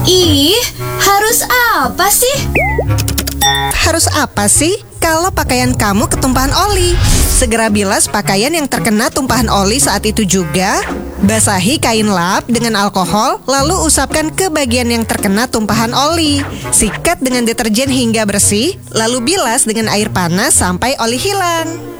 Ih, harus apa sih? Harus apa sih kalau pakaian kamu ketumpahan oli? Segera bilas pakaian yang terkena tumpahan oli saat itu juga. Basahi kain lap dengan alkohol, lalu usapkan ke bagian yang terkena tumpahan oli. Sikat dengan deterjen hingga bersih, lalu bilas dengan air panas sampai oli hilang.